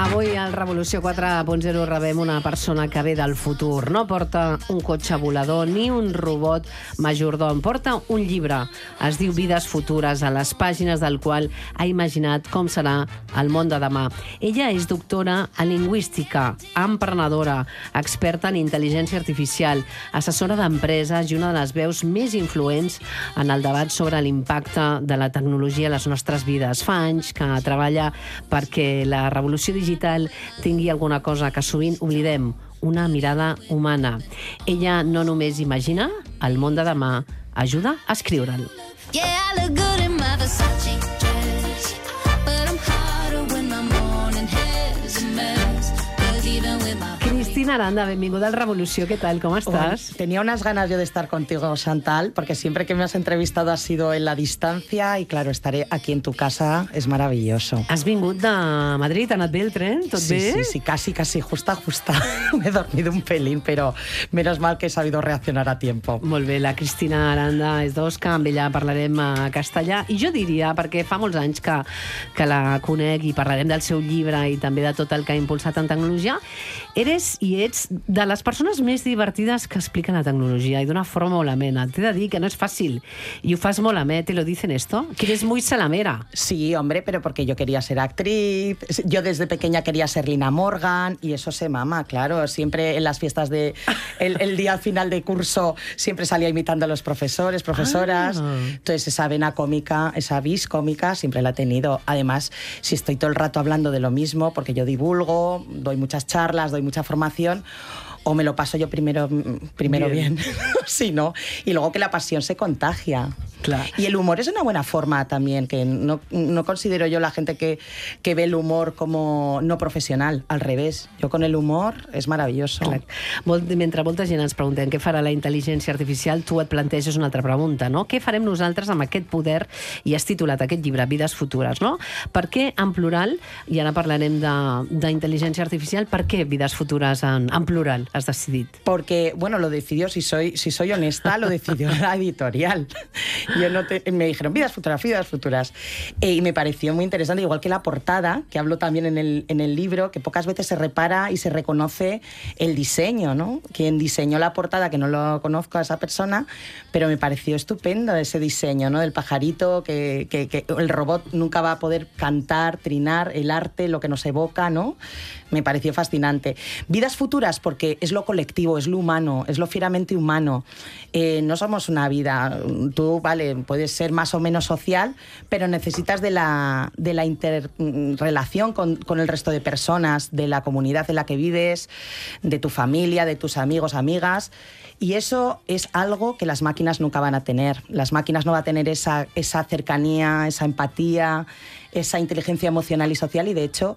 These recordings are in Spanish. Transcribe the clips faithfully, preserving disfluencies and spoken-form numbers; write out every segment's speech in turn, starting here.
Avui al Revolució quatre punt zero rebem una persona que ve del futur. No porta un cotxe volador ni un robot majordom. Porta un llibre. Es diu Vides futures, a les pàgines del qual ha imaginat com serà el món de demà. Ella és doctora en lingüística, emprenedora, experta en intel·ligència artificial, assessora d'empreses i una de les veus més influents en el debat sobre l'impacte de la tecnologia a les nostres vides. Fa anys que treballa perquè la revolució digital tingui alguna cosa que sovint oblidem, una mirada humana. Ella no només imagina el món de demà, ajuda a escriure'l. Yeah, I look good in my Versace dress, but I'm hotter when my morning hair's a mess, 'cause even with my... Cristina Aranda, benvinguda al Revolució. ¿Qué tal? ¿Cómo estás? Oh, tenía unas ganas yo de estar contigo, Chantal, porque siempre que me has entrevistado ha sido en la distancia y claro, estaré aquí en tu casa, es maravilloso. Has vingut de Madrid, ha anat bé el tren? Tot sí, bé? Sí, sí, casi, casi, justa, justa. Me he dormido un pelín, pero menos mal que he sabido reaccionar a tiempo. Molt bé, la Cristina Aranda és d'Osca, amb ella parlarem a castellà, i jo diria, perquè fa molts anys que, que la conec i parlarem del seu llibre i també de tot el que ha impulsat en tecnologia, eres i ets de les persones més divertides que expliquen la tecnologia i d'una forma molt amena. T'he de dir que no és fàcil i ho fas molt amè, te lo dicen esto, que eres muy salamera. Sí, hombre, pero porque yo quería ser actriz, yo desde pequeña quería ser Lina Morgan y eso se mama, claro, siempre en las fiestas de el, el día final de curso siempre salía imitando a los profesores, profesoras, ah. Entonces esa vena cómica, esa vis cómica siempre la he tenido. Además, si estoy todo el rato hablando de lo mismo, porque yo divulgo, doy muchas charlas, doy mucha formación, o me lo paso yo primero, primero bien, bien. Sí, ¿no? Y luego que la pasión se contagia. Claro. Y el humor es una buena forma también, que no, no considero yo la gente que, que ve el humor como no professional, al revés. Jo con el humor és maravilloso. Clar. Molt, mentre molta gent ens preguntem què farà la intel·ligència artificial, tu et planteges una altra pregunta, no? Què farem nosaltres amb aquest poder? I has titulat aquest llibre, Vides futures, no? Per què en plural, i ara parlarem d'intel·ligència artificial, per què Vides futures en, en plural has decidit? Porque, bueno, lo decidió, si soy, si soy honesta, lo decidió la editorial. Yo no te, me dijeron vidas futuras, vidas futuras. Eh, y me pareció muy interesante, igual que la portada, que hablo también en el, en el libro, que pocas veces se repara y se reconoce el diseño, ¿no? Quien diseñó la portada, que no lo conozco a esa persona, pero me pareció estupendo ese diseño, ¿no? Del pajarito, que, que, que el robot nunca va a poder cantar, trinar, el arte, lo que nos evoca, ¿no? Me pareció fascinante. Vidas futuras, porque es lo colectivo, es lo humano, es lo fieramente humano. Eh, no somos una vida, tú, vale, puedes ser más o menos social, pero necesitas de la, de la interrelación con, con el resto de personas, de la comunidad en la que vives, de tu familia, de tus amigos, amigas. Y eso es algo que las máquinas nunca van a tener. Las máquinas no van a tener esa, esa cercanía, esa empatía, esa inteligencia emocional y social, y de hecho,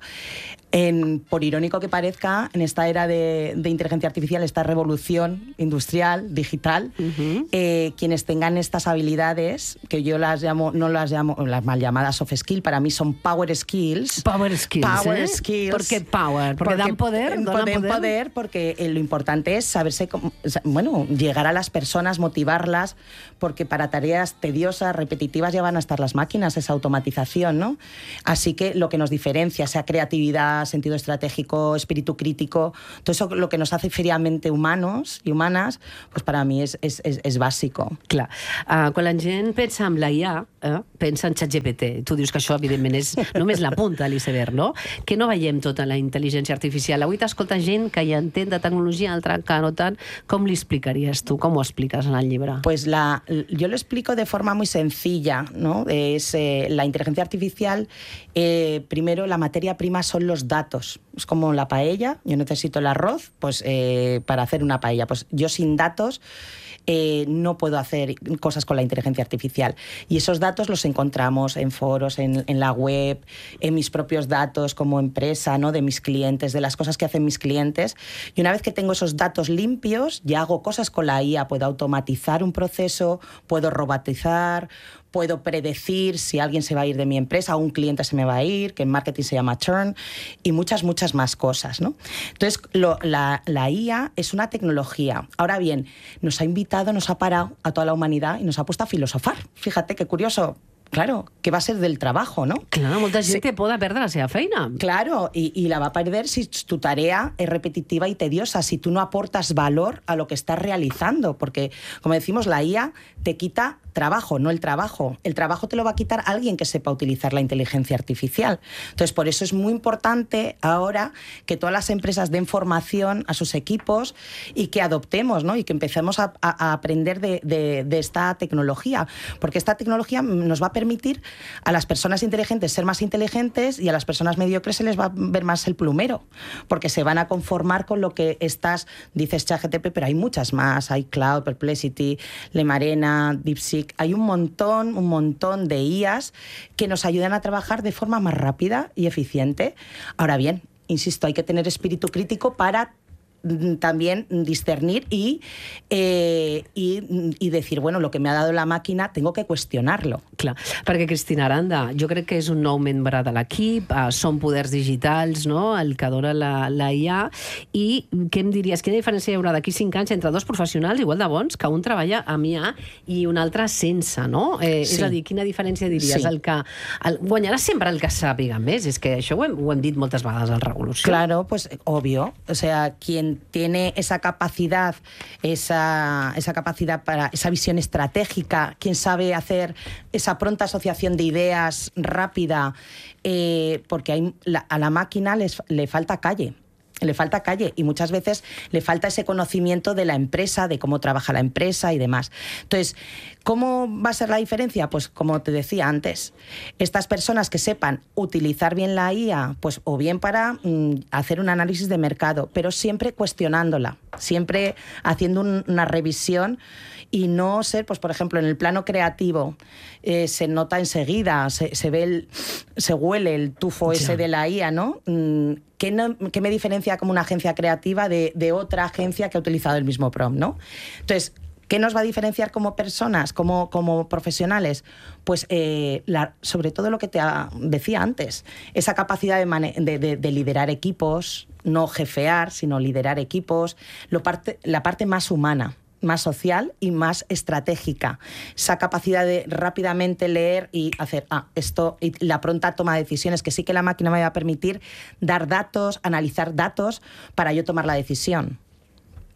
en, por irónico que parezca, en esta era de, de inteligencia artificial, esta revolución industrial, digital, uh-huh. eh, quienes tengan estas habilidades, que yo las llamo, no las llamo, las mal llamadas soft skills, para mí son power skills. Power skills, Power ¿eh? skills. ¿Por qué power? Porque, porque dan poder, dan poder, poder, porque eh, lo importante es saberse, cómo, bueno, llegar a las personas, motivarlas, porque para tareas tediosas, repetitivas, ya van a estar las máquinas, esa automatización, ¿no? Así que lo que nos diferencia, sea creatividad, sentido estratégico, espíritu crítico, todo eso lo que nos hace feriamente humanos i humanes, pues para mi és, és, és, és bàsico. Clar. Uh, quan la gent pensa en la I A, eh, pensa en ChatGPT. Tu dius que això, evidentment, és només la punta de l'iceberg, no? Que no veiem tota la intel·ligència artificial. Avui t'escolta gent que ja entén de tecnologia, altra que no tant. Com li explicaries tu? Com ho expliques en el llibre? Pues la, yo lo explico de forma muy sencilla, ¿no? Es eh, la inteligencia artificial, eh, primero la materia prima son los datos. Es como la paella, yo necesito el arroz pues eh, para hacer una paella. Pues yo sin datos eh, no puedo hacer cosas con la inteligencia artificial. Y esos datos los encontramos en foros, en, en la web, en mis propios datos como empresa, ¿no? De mis clientes, de las cosas que hacen mis clientes. Y una vez que tengo esos datos limpios, ya hago cosas con la I A. Puedo automatizar un proceso, puedo robotizar, puedo predecir si alguien se va a ir de mi empresa o un cliente se me va a ir, que en marketing se llama churn, y muchas, muchas más cosas, ¿no? Entonces, lo, la, la I A es una tecnología. Ahora bien, nos ha invitado, nos ha parado a toda la humanidad y nos ha puesto a filosofar. Fíjate qué curioso. claro, què va ser del trabajo, no? Clar, molta gent Sí. té por de perdre la seva feina. Claro, y, y la va a perder si tu tarea es repetitiva y tediosa, si tú no aportas valor a lo que estás realizando, porque, como decimos, la I A te quita trabajo, no el trabajo. El trabajo te lo va a quitar alguien que sepa utilizar la inteligencia artificial. Entonces, por eso es muy importante ahora que todas las empresas den formación a sus equipos y que adoptemos, ¿no? Y que empecemos a, a, a aprender de, de, de esta tecnología, porque esta tecnología nos va a permitir a las personas inteligentes ser más inteligentes y a las personas mediocres se les va a ver más el plumero, porque se van a conformar con lo que estás, dices ChatGPT, pero hay muchas más, hay Cloud, Perplexity, Lemarena, DeepSeek, hay un montón, un montón de I As que nos ayudan a trabajar de forma más rápida y eficiente. Ahora bien, insisto, hay que tener espíritu crítico para también discernir y, eh, i, i decir, bueno, lo que me ha dado la máquina tengo que cuestionarlo. Clar, perquè Cristina Aranda, jo crec que és un nou membre de l'equip, eh, són poders digitals, no?, el que dona la, la I A, i què em diries, quina diferència hi haurà d'aquí cinc anys entre dos professionals igual de bons, que un treballa amb I A i un altre sense, no? Eh, sí. És a dir, quina diferència diries? Sí. El que, el, guanyarà sempre el que sàpiga més, és que això ho hem, ho hem dit moltes vegades al Revolució. Claro, pues obvio, o sea, quien tiene esa capacidad, esa, esa capacidad para esa visión estratégica, quien sabe hacer esa pronta asociación de ideas rápida, eh, porque hay, la, a la máquina les, le falta calle. Le falta calle y muchas veces le falta ese conocimiento de la empresa, de cómo trabaja la empresa y demás. Entonces, ¿cómo va a ser la diferencia? Pues como te decía antes, estas personas que sepan utilizar bien la I A, pues o bien para mm, hacer un análisis de mercado, pero siempre cuestionándola, siempre haciendo un, una revisión y no ser, pues por ejemplo, en el plano creativo, eh, se nota enseguida, se, se ve, el, se huele el tufo ese sí. de la I A, ¿no? ¿Qué, no, ¿Qué me diferencia como una agencia creativa de, de otra agencia que ha utilizado el mismo prompt, ¿no? Entonces, ¿qué nos va a diferenciar como personas, como, como profesionales? Pues eh, la, sobre todo lo que te ha, decía antes, esa capacidad de, mane de, de, de liderar equipos, no jefear, sino liderar equipos, lo parte, la parte más humana, más social y más estratégica. Esa capacidad de rápidamente leer y hacer, ah, esto, y la pronta toma de decisiones, que sí que la máquina me va a permitir dar datos, analizar datos para yo tomar la decisión.